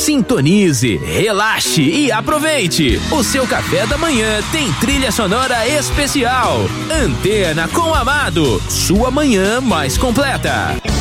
Sintonize, relaxe e aproveite. O seu café da manhã tem trilha sonora especial. Antena com Amado, sua manhã mais completa.